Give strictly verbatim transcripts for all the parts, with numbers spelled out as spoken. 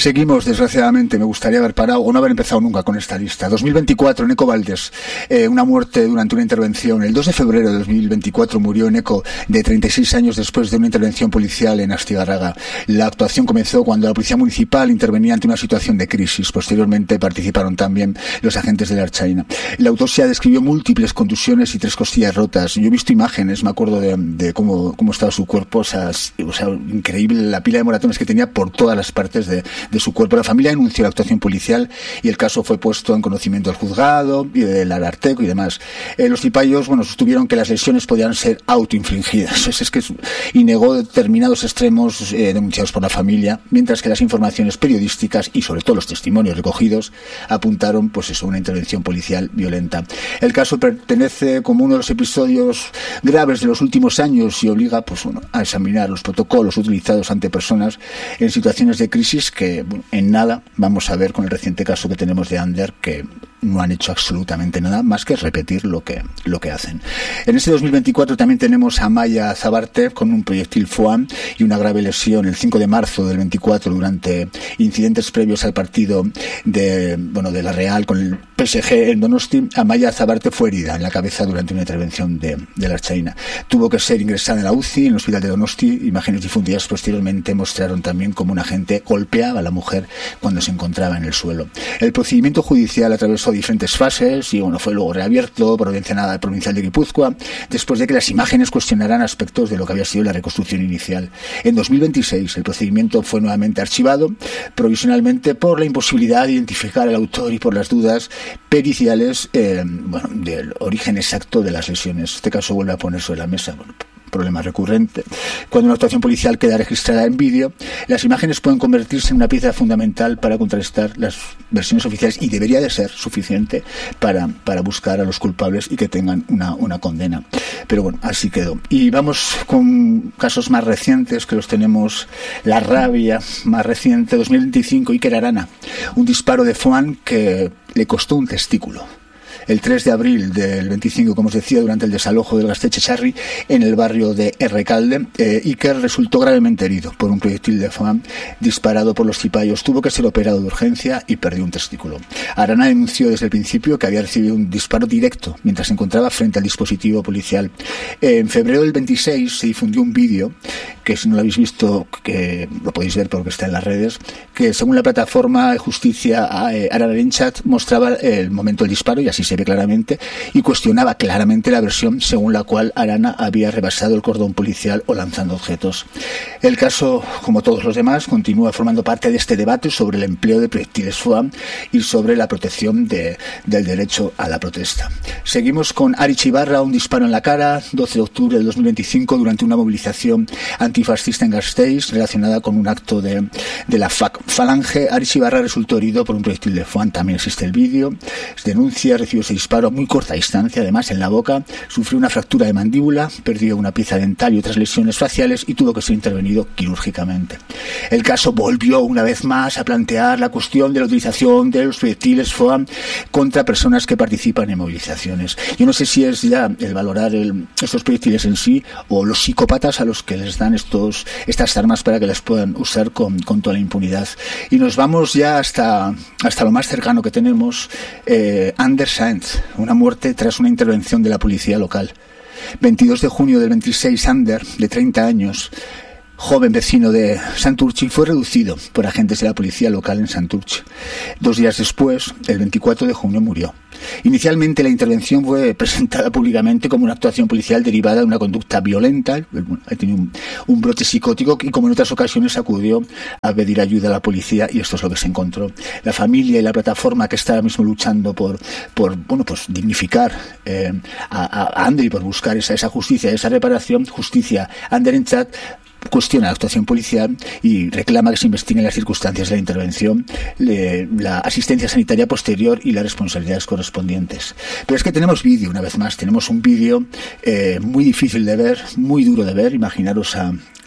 Seguimos, desgraciadamente. Me gustaría haber parado o no haber empezado nunca con esta lista. dos mil veinticuatro, en Eco Valdés, eh, una muerte durante una intervención. El dos de febrero de dos mil veinticuatro murió en Eco, de treinta y seis años después de una intervención policial en Astigarraga. La actuación comenzó cuando la policía municipal intervenía ante una situación de crisis. Posteriormente participaron también los agentes de la Ertzaintza. La autopsia describió múltiples contusiones y tres costillas rotas. Yo he visto imágenes, me acuerdo de, de cómo, cómo estaba su cuerpo, o sea, o sea, increíble la pila de moratones que tenía por todas las partes de de su cuerpo. La familia denunció la actuación policial y el caso fue puesto en conocimiento del juzgado y del Ararteko y demás. Eh, los cipayos, bueno, sostuvieron que las lesiones podían ser autoinfligidas. Es, es que es, y negó determinados extremos eh, denunciados por la familia, mientras que las informaciones periodísticas y sobre todo los testimonios recogidos apuntaron, pues eso, una intervención policial violenta. El caso pertenece como uno de los episodios graves de los últimos años y obliga, pues bueno, a examinar los protocolos utilizados ante personas en situaciones de crisis que bueno, en nada vamos a ver con el reciente caso que tenemos de Ander, que no han hecho absolutamente nada más que repetir lo que lo que hacen. En este dos mil veinticuatro también tenemos a Amaia Zabarte con un proyectil Foam y una grave lesión el cinco de marzo del veinticuatro durante incidentes previos al partido de bueno de la Real con el P S G en Donosti. Amaia Zabarte fue herida en la cabeza durante una intervención de, de la Ertzaintza. Tuvo que ser ingresada en la U C I en el hospital de Donosti. Imágenes difundidas posteriormente mostraron también cómo un agente golpeaba a la mujer cuando se encontraba en el suelo. El procedimiento judicial atravesó diferentes fases y bueno, fue luego reabierto por Audiencia Nacional Provincial de Guipúzcoa después de que las imágenes cuestionaran aspectos de lo que había sido la reconstrucción inicial. En dos mil veintiséis el procedimiento fue nuevamente archivado provisionalmente por la imposibilidad de identificar al autor y por las dudas periciales eh, bueno, del origen exacto de las lesiones. Este caso vuelve a poner sobre la mesa bueno, problema recurrente. Cuando una actuación policial queda registrada en vídeo, las imágenes pueden convertirse en una pieza fundamental para contrastar las versiones oficiales y debería de ser suficiente para, para buscar a los culpables y que tengan una, una condena. Pero bueno, así quedó. Y vamos con casos más recientes que los tenemos. La rabia más reciente, dos mil veinticinco, Iker Arana. Un disparo de Foam que le costó un testículo. El tres de abril del veinticinco, como os decía, durante el desalojo del Gaztetxebarri en el barrio de Errekalde, eh, Iker resultó gravemente herido por un proyectil de Foam disparado por los cipayos. Tuvo que ser operado de urgencia y perdió un testículo. Arana denunció desde el principio que había recibido un disparo directo mientras se encontraba frente al dispositivo policial. Eh, en febrero del veintiséis se difundió un vídeo que, si no lo habéis visto, que lo podéis ver porque está en las redes, que según la plataforma Justicia eh, Arararentzat mostraba el momento del disparo y así se ve claramente, y cuestionaba claramente la versión según la cual Arana había rebasado el cordón policial o lanzando objetos. El caso, como todos los demás, continúa formando parte de este debate sobre el empleo de proyectiles Foam y sobre la protección de, del derecho a la protesta. Seguimos con Aritz Ibarra, un disparo en la cara, doce de octubre del dos mil veinticinco, durante una movilización antifascista en Gasteiz relacionada con un acto de, de la F A C Falange. Aritz Ibarra resultó herido por un proyectil de Foam, también existe el vídeo, denuncia, recibió ese disparo a muy corta distancia, además en la boca, sufrió una fractura de mandíbula, perdió una pieza dental y otras lesiones faciales y tuvo que ser intervenido quirúrgicamente. El caso volvió una vez más a plantear la cuestión de la utilización de los proyectiles Foam contra personas que participan en movilizaciones. Yo no sé si es ya el valorar el, estos proyectiles en sí o los psicópatas a los que les dan estos, estas armas para que las puedan usar con, con toda la impunidad. Y nos vamos ya hasta, hasta lo más cercano que tenemos, eh, Anders Sáenz, una muerte tras una intervención de la policía local. veintidós de junio del veintiséis, Ander, de treinta años, joven vecino de Santurtzi, fue reducido por agentes de la policía local en Santurtzi. Dos días después, el veinticuatro de junio, murió. Inicialmente la intervención fue presentada públicamente como una actuación policial derivada de una conducta violenta. Ha tenido un, un brote psicótico y, como en otras ocasiones, acudió a pedir ayuda a la policía y esto es lo que se encontró. La familia y la plataforma que está ahora mismo luchando por, por bueno, pues dignificar eh, a, a Ander y por buscar esa, esa justicia, esa reparación, Justicia Anderentzat, cuestiona la actuación policial y reclama que se investiguen las circunstancias de la intervención, le, la asistencia sanitaria posterior y las responsabilidades correspondientes. Pero es que tenemos vídeo, una vez más, tenemos un vídeo eh, muy difícil de ver, muy duro de ver. Imaginaros a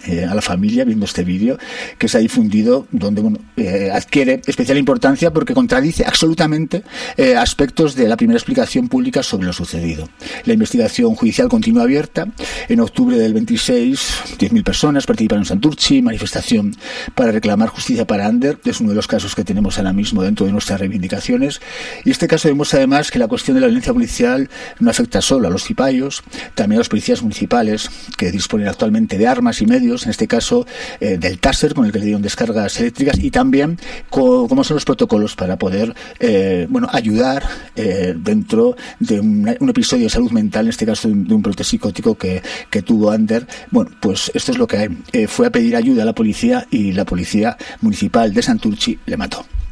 eh, a la familia viendo este vídeo que se ha difundido, donde bueno, eh, adquiere especial importancia porque contradice absolutamente eh, aspectos de la primera explicación pública sobre lo sucedido. La investigación judicial continúa abierta. En octubre del veintiséis, diez mil personas participaron en Santurtzi, manifestación para reclamar justicia para Ander. Es uno de los casos que tenemos ahora mismo dentro de nuestras reivindicaciones. Y este caso demuestra además que la cuestión de la violencia policial no afecta solo a los cipayos, también a los policías municipales que disponen actualmente de armas y medios, en este caso eh, del Taser, con el que le dieron descargas eléctricas, y también co- cómo son los protocolos para poder eh, bueno, ayudar eh, dentro de una, un episodio de salud mental, en este caso de un, de un brote psicótico que, que tuvo Ander. Bueno, pues esto es lo que hay. Eh, fue a pedir ayuda a la policía y la policía municipal de Santurtzi le mató.